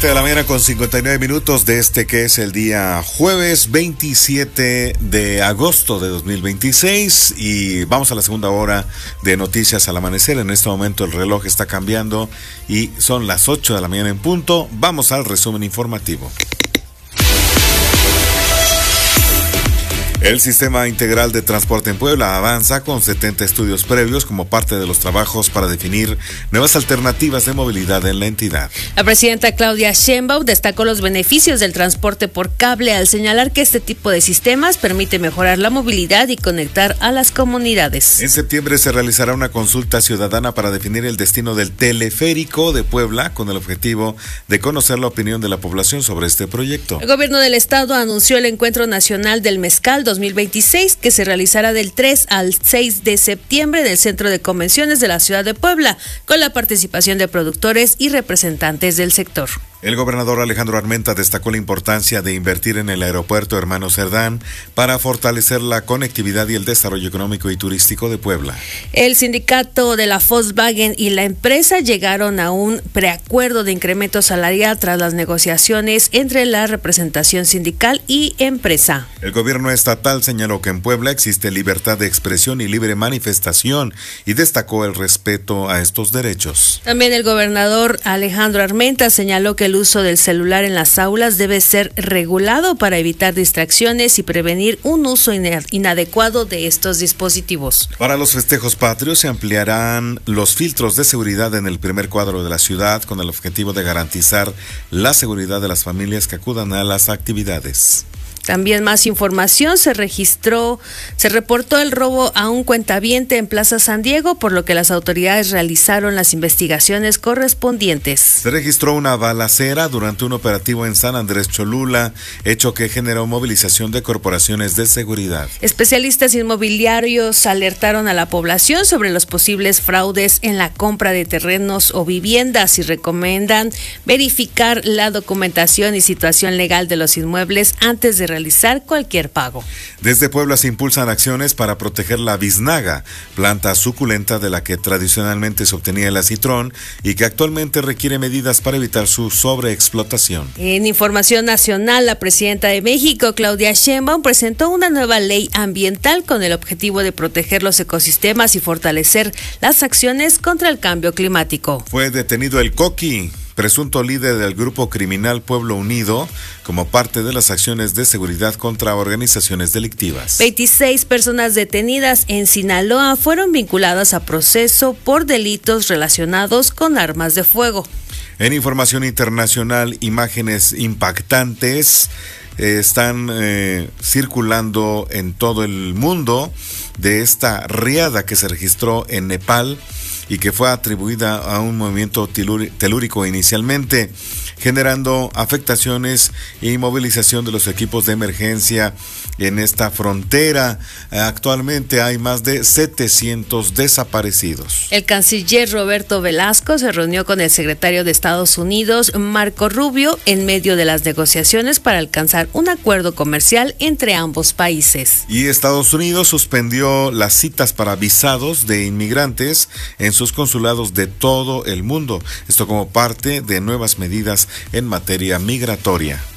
7 de la mañana con 59 minutos de este que es el día jueves 27 de agosto de 2026 y vamos a la segunda hora de Noticias al Amanecer. En este momento el reloj está cambiando y son las 8 de la mañana en punto. Vamos al resumen informativo. El Sistema Integral de Transporte en Puebla avanza con 70 estudios previos como parte de los trabajos para definir nuevas alternativas de movilidad en la entidad. La presidenta Claudia Sheinbaum destacó los beneficios del transporte por cable al señalar que este tipo de sistemas permite mejorar la movilidad y conectar a las comunidades. En septiembre se realizará una consulta ciudadana para definir el destino del teleférico de Puebla con el objetivo de conocer la opinión de la población sobre este proyecto. El gobierno del estado anunció el Encuentro Nacional del Mezcal 2026 que se realizará del 3 al 6 de septiembre en el Centro de Convenciones de la ciudad de Puebla, con la participación de productores y representantes del sector. El gobernador Alejandro Armenta destacó la importancia de invertir en el aeropuerto Hermano Cerdán para fortalecer la conectividad y el desarrollo económico y turístico de Puebla. El sindicato de la Volkswagen y la empresa llegaron a un preacuerdo de incremento salarial tras las negociaciones entre la representación sindical y empresa. El gobierno estatal señaló que en Puebla existe libertad de expresión y libre manifestación y destacó el respeto a estos derechos. También el gobernador Alejandro Armenta señaló que el uso del celular en las aulas debe ser regulado para evitar distracciones y prevenir un uso inadecuado de estos dispositivos. Para los festejos patrios se ampliarán los filtros de seguridad en el primer cuadro de la ciudad con el objetivo de garantizar la seguridad de las familias que acudan a las actividades. También más información, se reportó el robo a un cuentaviente en Plaza San Diego, por lo que las autoridades realizaron las investigaciones correspondientes. Se registró una balacera durante un operativo en San Andrés Cholula, hecho que generó movilización de corporaciones de seguridad. Especialistas inmobiliarios alertaron a la población sobre los posibles fraudes en la compra de terrenos o viviendas y recomiendan verificar la documentación y situación legal de los inmuebles antes de realizar cualquier pago. Desde Puebla se impulsan acciones para proteger la biznaga, planta suculenta de la que tradicionalmente se obtenía el acitrón y que actualmente requiere medidas para evitar su sobreexplotación. En información nacional, la presidenta de México, Claudia Sheinbaum, presentó una nueva ley ambiental con el objetivo de proteger los ecosistemas y fortalecer las acciones contra el cambio climático. Fue detenido el Coqui, presunto líder del grupo criminal Pueblo Unido, como parte de las acciones de seguridad contra organizaciones delictivas. 26 personas detenidas en Sinaloa fueron vinculadas a proceso por delitos relacionados con armas de fuego. En información internacional, imágenes impactantes están circulando en todo el mundo de esta riada que se registró en Nepal y que fue atribuida a un movimiento telúrico inicialmente, generando afectaciones y movilización de los equipos de emergencia en esta frontera. Actualmente hay más de 700 desaparecidos. El canciller Roberto Velasco se reunió con el secretario de Estados Unidos, Marco Rubio, en medio de las negociaciones para alcanzar un acuerdo comercial entre ambos países. Y Estados Unidos suspendió las citas para visados de inmigrantes en sus consulados de todo el mundo. Esto como parte de nuevas medidas en materia migratoria.